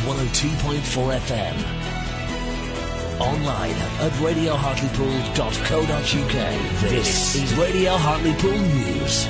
102.4 FM. Online at radiohartlepool.co.uk. This is Radio Hartlepool News.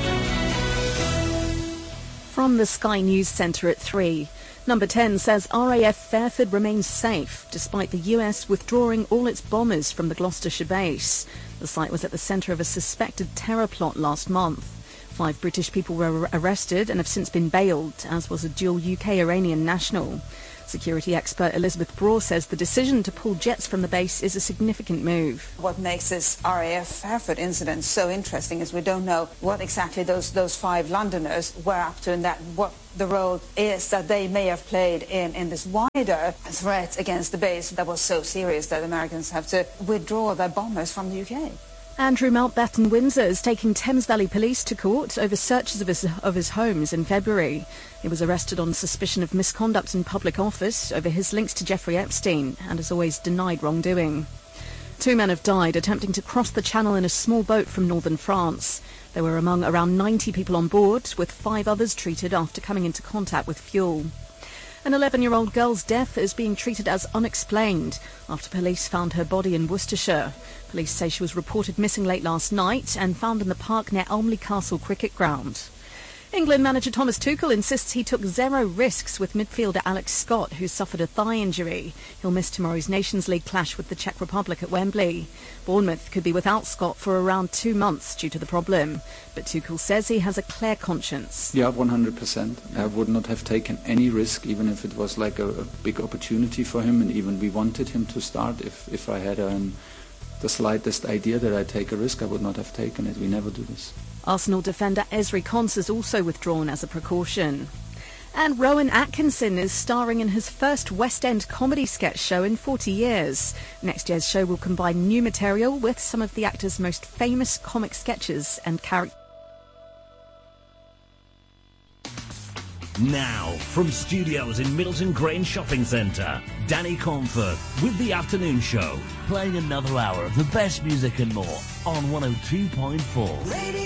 From the Sky News Centre at 3. Number 10 says RAF Fairford remains safe despite the US withdrawing all its bombers from the Gloucestershire base. The site was at the centre of a suspected terror plot last month. 5 British people were arrested and have since been bailed, as was a dual UK-Iranian national. Security expert Elizabeth Braw says the decision to pull jets from the base is a significant move. What makes this RAF Fairford incident so interesting is we don't know what exactly those 5 Londoners were up to, and that what the role is that they may have played in this wider threat against the base that was so serious that Americans have to withdraw their bombers from the UK. Andrew Mountbatten Windsor is taking Thames Valley Police to court over searches of his homes in February. He was arrested on suspicion of misconduct in public office over his links to Jeffrey Epstein and has always denied wrongdoing. 2 men have died attempting to cross the channel in a small boat from northern France. They were among around 90 people on board, with 5 others treated after coming into contact with fuel. An 11-year-old girl's death is being treated as unexplained after police found her body in Worcestershire. Police say she was reported missing late last night and found in the park near Elmley Castle cricket ground. England manager Thomas Tuchel insists he took 0 risks with midfielder Alex Scott, who suffered a thigh injury. He'll miss tomorrow's Nations League clash with the Czech Republic at Wembley. Bournemouth could be without Scott for around 2 months due to the problem, but Tuchel says he has a clear conscience. Yeah, 100%. I would not have taken any risk, even if it was like a big opportunity for him, and even we wanted him to start. If I had the slightest idea that I'd take a risk, I would not have taken it. We never do this. Arsenal defender Ezri Konsa is also withdrawn as a precaution. And Rowan Atkinson is starring in his first West End comedy sketch show in 40 years. Next year's show will combine new material with some of the actor's most famous comic sketches and characters. Now, from studios in Middleton Grange Shopping Centre, Danny Cornforth with The Afternoon Show, playing another hour of the best music and more on 102.4.